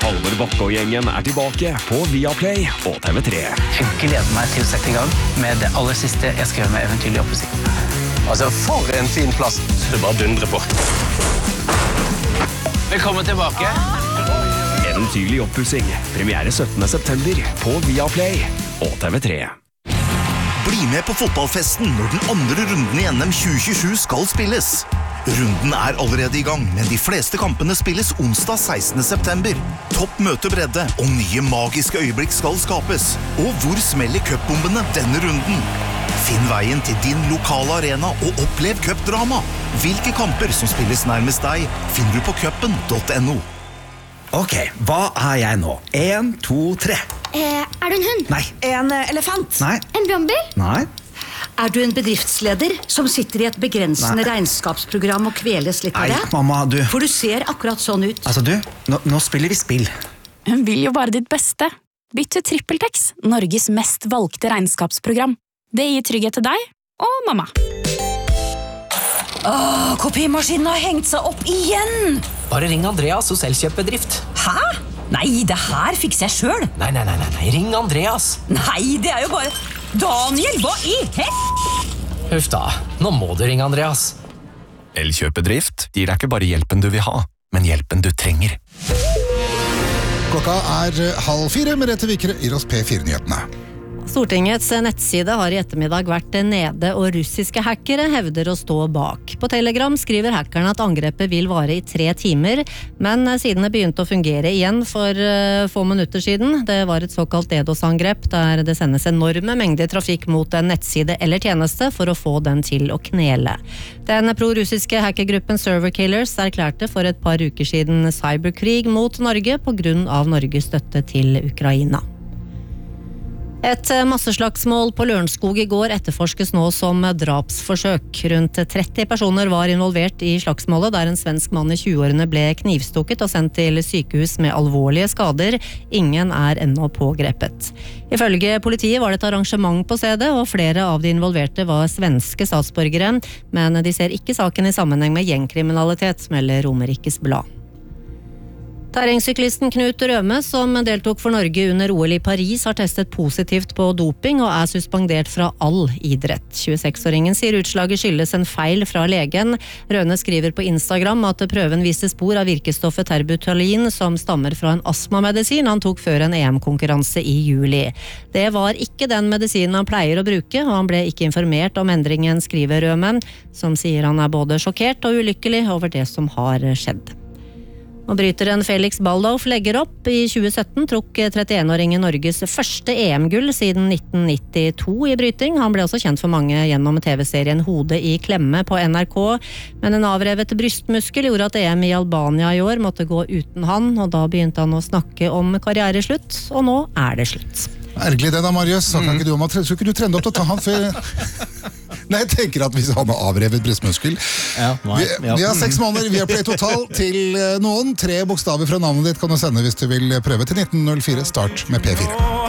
Halvor Bakke og gjengen tilbake på Viaplay og TV3. Jeg gleder meg til å sette I gang med det aller siste jeg skrev med Eventyrlig oppussing. Altså, for en fin plass. Det bare dundrer på. Velkommen tilbake. Eventyrlig oppussing. Premiere 17. september på Viaplay og TV3. Bli med på fotballfesten når den andre runden I NM 2027 skal spilles. Runden allerede I gang, men de fleste kampene spilles onsdag 16. september. Topp møtebredde og nye magiske øyeblikk skal skapes. Og hvor smeller cupbombene denne runden? Finn veien til din lokale arena og opplev cupdrama. Hvilke kamper som spilles nærmest deg, finner du på cupen.no. Ok, hva jeg nå? 1, 2, 3. Du en hund? Nei. En elefant? Nei. En brannbil? Nei. Du en bedriftsleder som sitter I et begrensende regnskapsprogram og kveles litt av det? Nei, mamma, du. For du ser akkurat sånn ut. Altså du, nå spiller vi spill. Hun vil jo bare ditt beste. Bytt til TrippelTex, Norges mest valgte regnskapsprogram. Det gir trygghet til deg og mamma. Kopimaskinen har hengt seg opp igjen! Bare ring Andreas hos Elkjøpbedrift. Hæ? Nei, det her fikser jeg selv. Nei, ring Andreas. Nei, det jo bare... Daniel, hva I Huff da, nå må du ringe Andreas. Elkjøpbedrift gir deg ikke bare hjelpen du vil ha, men hjelpen du trenger. Klokka 3:30, Merete Vikre gir oss P4-nyhetene. Stortingets nettside har I ettermiddag vært nede, og russiske hackere hevder å stå bak. På Telegram skriver hackerne at angrepet vil vare I 3 timer, men siden det begynte å fungere igjen for få minutter siden, det var et såkalt DDoS-angrep, der det sendes enorme mengder trafikk mot en nettside eller tjeneste for å få den til å knele. Den pro-russiske hackergruppen Server Killers erklærte for et par uker siden cyberkrig mot Norge på grunn av Norges støtte til Ukraina. Et masseslagsmål på Lørenskog I går etterforskes nå som drapsforsøk. Rundt 30 personer var involvert I slagsmålet, der en svensk mann I 20-årene ble knivstukket og sendt til sykehus med alvorlige skader. Ingen ennå pågrepet. Ifølge politiet var det et arrangement på stedet, og flere av de involverte var svenske statsborgere, men de ser ikke saken I sammenheng med gjengkriminalitet, melder Romerikes Blad. Terrengsyklisten Knut Røme, som deltok for Norge under OL I Paris, har testet positivt på doping og suspendert fra all idrett. 26-åringen sier utslaget skyldes en feil fra legen. Røme skriver på Instagram at prøven viste spor av virkestoffet terbutalin, som stammer fra en astmamedisin han tok før en EM-konkurranse I juli. Det var ikke den medisinen han pleier å bruke, og han ble ikke informert om endringen, skriver Røme, som sier han både sjokkert og ulykkelig over det som har skjedd. Og bryteren Felix Baldauf legger opp. I 2017 trukk 31-åringen Norges første EM-gull siden 1992 I bryting. Han ble også kjent for mange gjennom TV-serien Hodet I klemme på NRK. Men en avrevet brystmuskel gjorde at EM I Albania I år måtte gå uten han, og da begynte han å snakke om karriereslutt, og nå det slutt. Ergerlig det da, Marius. Så kan ikke du om at ikke du trende opp til å ta han før... Nei, jeg tenker at hvis han har avrevet brystmuskel. Vi har 6 måneder, vi har play total til noen. 3 bokstaver fra navnet ditt kan du sende hvis du vil prøve til 1904. Start med P4.